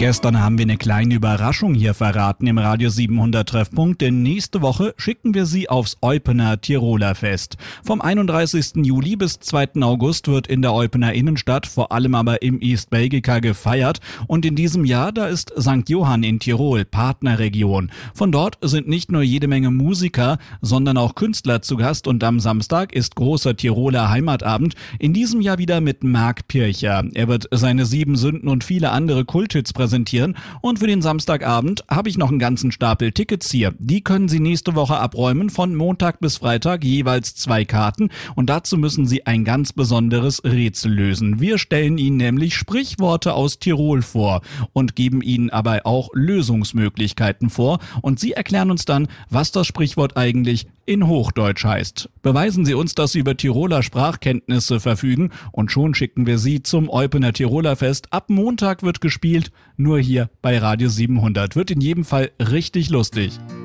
Gestern haben wir eine kleine Überraschung hier verraten im Radio 700 Treffpunkt, denn nächste Woche schicken wir Sie aufs Eupener Tiroler Fest. Vom 31. Juli bis 2. August wird in der Eupener Innenstadt, vor allem aber im East Belgica, gefeiert. Und in diesem Jahr, da ist St. Johann in Tirol Partnerregion. Von dort sind nicht nur jede Menge Musiker, sondern auch Künstler zu Gast. Und am Samstag ist großer Tiroler Heimatabend, in diesem Jahr wieder mit Marc Pircher. Er wird seine 7 Sünden und viele andere Kulthits präsentieren. Und für den Samstagabend habe ich noch einen ganzen Stapel Tickets hier. Die können Sie nächste Woche abräumen, von Montag bis Freitag jeweils 2 Karten. Und dazu müssen Sie ein ganz besonderes Rätsel lösen. Wir stellen Ihnen nämlich Sprichworte aus Tirol vor und geben Ihnen aber auch Lösungsmöglichkeiten vor. Und Sie erklären uns dann, was das Sprichwort eigentlich in Hochdeutsch heißt. Beweisen Sie uns, dass Sie über Tiroler Sprachkenntnisse verfügen und schon schicken wir Sie zum Eupener Tiroler Fest. Ab Montag wird gespielt, nur hier bei Radio 700. Wird in jedem Fall richtig lustig.